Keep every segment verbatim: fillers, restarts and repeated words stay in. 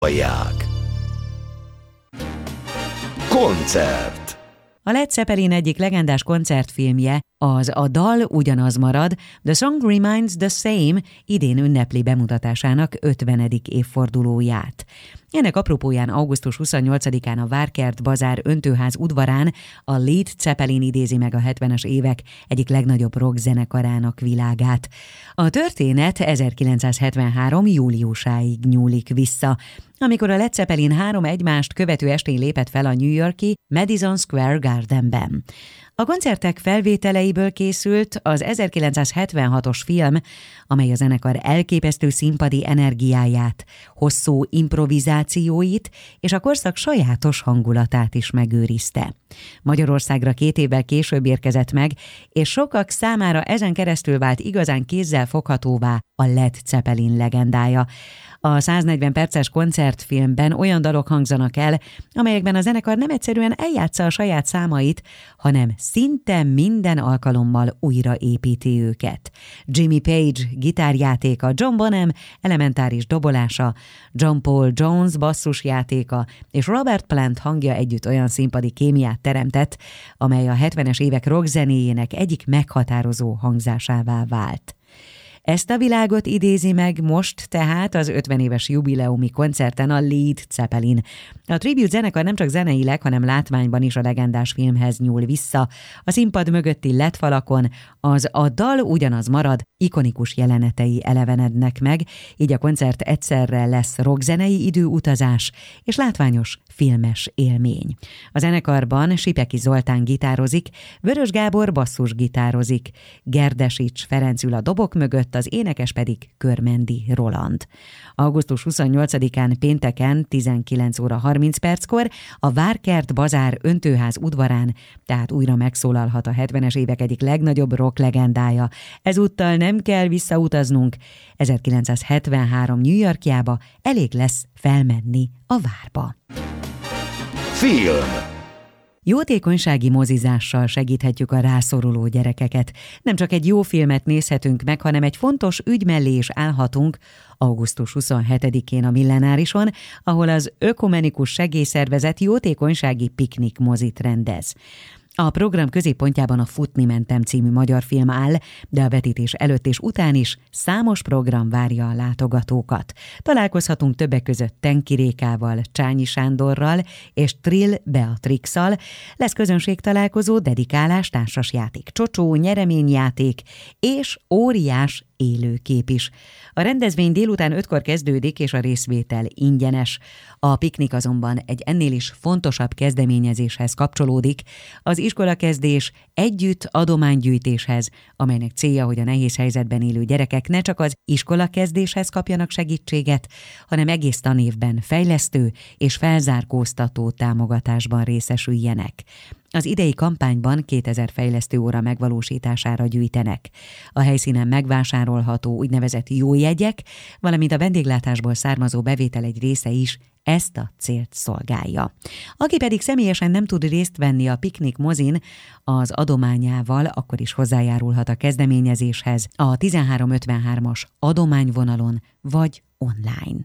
Hallják. Koncert. A Led Zeppelin egyik legendás koncertfilmje, az A dal ugyanaz marad, The Song Remains the Same idén ünnepli bemutatásának ötvenedik évfordulóját. Ennek apropóján augusztus huszonnyolcadikán a Várkert Bazár öntőház udvarán a Led Zeppelin idézi meg a hetvenes évek egyik legnagyobb rock zenekarának világát. A történet ezerkilencszázhetvenhárom júliusáig nyúlik vissza, amikor a Led Zeppelin három egymást követő estén lépett fel a New York-i Madison Square Gardenben. A koncertek felvételeiből készült az ezerkilencszázhetvenhatos film, amely a zenekar elképesztő színpadi energiáját, hosszú improvizációit és a korszak sajátos hangulatát is megőrizte. Magyarországra két évvel később érkezett meg, és sokak számára ezen keresztül vált igazán kézzel foghatóvá a Led Zeppelin legendája. A száznegyven perces koncertfilmben olyan dalok hangzanak el, amelyekben a zenekar nem egyszerűen eljátsza a saját számait, hanem szinte minden alkalommal újraépíti őket. Jimmy Page gitárjátéka, John Bonham elementáris dobolása, John Paul Jones basszusjátéka és Robert Plant hangja együtt olyan színpadi kémiát teremtett, amely a hetvenes évek rockzenéjének egyik meghatározó hangzásává vált. Ezt a világot idézi meg most tehát az ötven éves jubileumi koncerten a Led Zeppelin. A tribute zenekar nem csak zeneileg, hanem látványban is a legendás filmhez nyúl vissza. A színpad mögötti led falakon az A dal ugyanaz marad ikonikus jelenetei elevenednek meg, így a koncert egyszerre lesz rockzenei időutazás és látványos filmes élmény. A zenekarban Sipeki Zoltán gitározik, Vörös Gábor basszusgitározik, Gerdesics Ferenc ül a dobok mögött, az énekes pedig Körmendi Roland. augusztus huszonnyolcadikán pénteken tizenkilenc óra harminc perckor a Várkert Bazár öntőház udvarán, tehát újra megszólalhat a hetvenes évek egyik legnagyobb rock legendája. Ezúttal nem kell visszautaznunk ezerkilencszázhetvenhárom New Yorkjába, elég lesz felmenni a várba. Film. Jótékonysági mozizással segíthetjük a rászoruló gyerekeket. Nem csak egy jó filmet nézhetünk meg, hanem egy fontos ügy mellé is állhatunk augusztus huszonhetedikén a Millenárison, ahol az Ökumenikus Segélyszervezet jótékonysági piknik mozit rendez. A program középpontjában a Futni mentem című magyar film áll, de a vetítés előtt és után is számos program várja a látogatókat. Találkozhatunk többek között Tenki Rékával, Csányi Sándorral és Trill Beatrixal. Lesz közönségtalálkozó, dedikálás, társasjáték, csocsó, nyereményjáték és óriás élőkép is. A rendezvény délután ötkor kezdődik, és a részvétel ingyenes. A piknik azonban egy ennél is fontosabb kezdeményezéshez kapcsolódik, az iskolakezdés együtt adománygyűjtéshez, amelynek célja, hogy a nehéz helyzetben élő gyerekek ne csak az iskolakezdéshez kapjanak segítséget, hanem egész tanévben fejlesztő és felzárkóztató támogatásban részesüljenek. Az idei kampányban kétezer fejlesztőóra megvalósítására gyűjtenek. A helyszínen megvásárolható úgynevezett jó jegyek, valamint a vendéglátásból származó bevétel egy része is ezt a célt szolgálja. Aki pedig személyesen nem tud részt venni a piknik mozin, az adományával akkor is hozzájárulhat a kezdeményezéshez a tizenhárom ötvenhármas adományvonalon vagy online.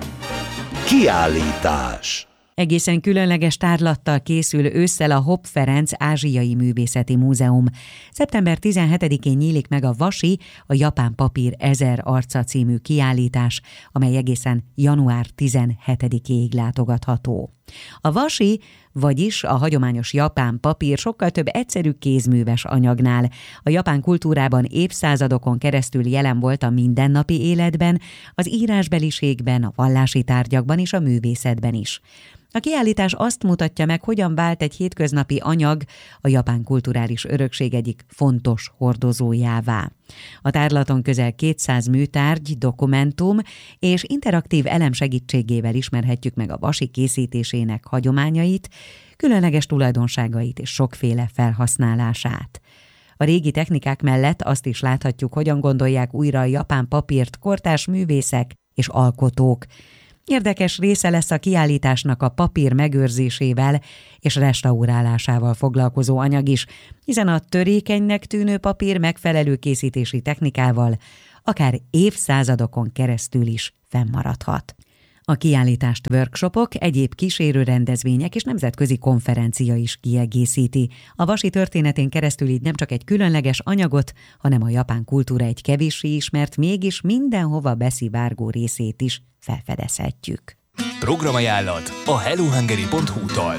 Kiállítás. Egészen különleges tárlattal készül ősszel a Hopp Ferenc Ázsiai Művészeti Múzeum. szeptember tizenhetedikén nyílik meg a Vasi, a Japán papír ezer arca című kiállítás, amely egészen január tizenhetedikéig látogatható. A Vasi, vagyis a hagyományos japán papír sokkal több egyszerű kézműves anyagnál. A japán kultúrában évszázadokon keresztül jelen volt a mindennapi életben, az írásbeliségben, a vallási tárgyakban és a művészetben is. A kiállítás azt mutatja meg, hogyan vált egy hétköznapi anyag a japán kulturális örökség egyik fontos hordozójává. A tárlaton közel kétszáz műtárgy, dokumentum és interaktív elem segítségével ismerhetjük meg a vasi készítésének hagyományait, különleges tulajdonságait és sokféle felhasználását. A régi technikák mellett azt is láthatjuk, hogyan gondolják újra a japán papírt kortárs művészek és alkotók. Érdekes része lesz a kiállításnak a papír megőrzésével és restaurálásával foglalkozó anyag is, hiszen a törékenynek tűnő papír megfelelő készítési technikával akár évszázadokon keresztül is fennmaradhat. A kiállítást workshopok, egyéb kísérő rendezvények és nemzetközi konferencia is kiegészíti. A vasi történetén keresztül így nem csak egy különleges anyagot, hanem a japán kultúra egy kevéssé ismert, mégis mindenhova beszivárgó részét is felfedezhetjük. Programajánlat a hellohungary pont hu-tól.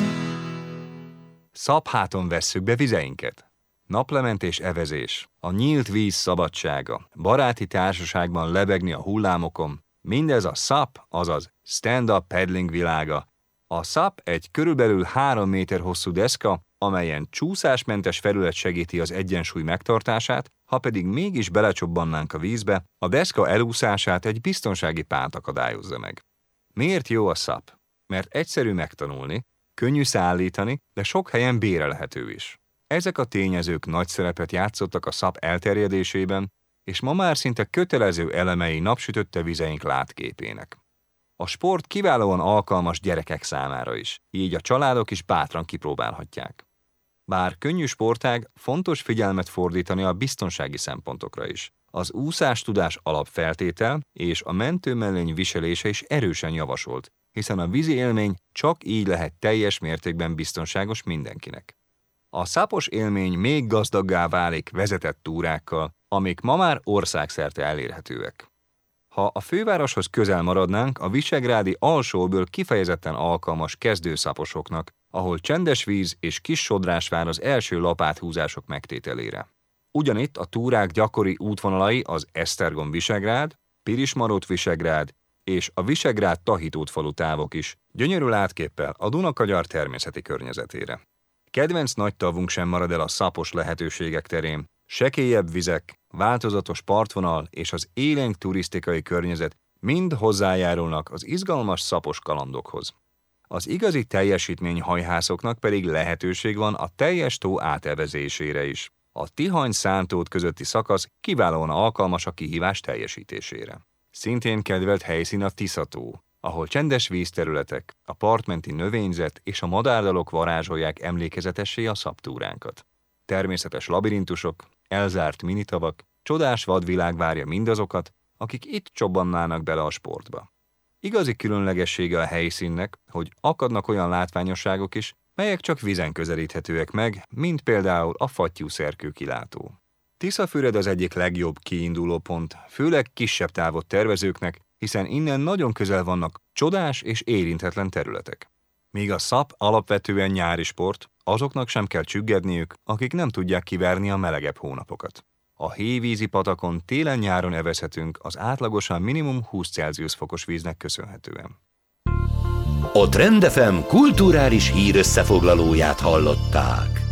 Szabháton vesszük be vizeinket. Naplementés evezés, a nyílt víz szabadsága, baráti társaságban lebegni a hullámokon, mindez a szap, azaz stand-up paddling világa. A szap egy körülbelül három méter hosszú deszka, amelyen csúszásmentes felület segíti az egyensúly megtartását, ha pedig mégis belecsobbannánk a vízbe, a deszka elúszását egy biztonsági pánt akadályozza meg. Miért jó a szap? Mert egyszerű megtanulni, könnyű szállítani, de sok helyen bérelhető is. Ezek a tényezők nagy szerepet játszottak a szap elterjedésében, és ma már szinte kötelező elemei napsütötte vizeink látképének. A sport kiválóan alkalmas gyerekek számára is, így a családok is bátran kipróbálhatják. Bár könnyű sportág, fontos figyelmet fordítani a biztonsági szempontokra is. Az úszástudás alapfeltétel és a mentőmellény viselése is erősen javasolt, hiszen a vízi élmény csak így lehet teljes mértékben biztonságos mindenkinek. A szapos élmény még gazdaggá válik vezetett túrákkal, amik ma már országszerte elérhetőek. Ha a fővároshoz közel maradnánk, a visegrádi alsóből kifejezetten alkalmas kezdőszaposoknak, ahol csendes víz és kis sodrás vár az első lapáthúzások megtételére. Ugyanitt a túrák gyakori útvonalai az Esztergom-Visegrád, Pirismarot-Visegrád és a Visegrád-Tahitót-falu távok is, gyönyörű látképpel a Dunakagyar természeti környezetére. Kedvenc nagy tavunk sem marad el a szapos lehetőségek terén. Sekélyebb vizek, változatos partvonal és az élénk turisztikai környezet mind hozzájárulnak az izgalmas szapos kalandokhoz. Az igazi teljesítményhajhászoknak pedig lehetőség van a teljes tó átevezésére is. A Tihany-Szántót közötti szakasz kiválóan alkalmas a kihívás teljesítésére. Szintén kedvelt helyszín a Tisza-tó, ahol csendes vízterületek, a partmenti növényzet és a madárdalok varázsolják emlékezetessé a szaptúránkat. Természetes labirintusok, elzárt minitavak, csodás vadvilág várja mindazokat, akik itt csobbannának bele a sportba. Igazi különlegessége a helyszínnek, hogy akadnak olyan látványosságok is, melyek csak vízen közelíthetőek meg, mint például a fattyúszerkő kilátó. Tiszafüred az egyik legjobb kiinduló pont, főleg kisebb távot tervezőknek, hiszen innen nagyon közel vannak csodás és érintetlen területek. Míg a szap alapvetően nyári sport, azoknak sem kell csüggedniük, akik nem tudják kiverni a melegebb hónapokat. A hévízi patakon télen-nyáron evezhetünk az átlagosan minimum húsz Celsius fokos víznek köszönhetően. A Trend ef em kulturális hírösszefoglalóját hallották.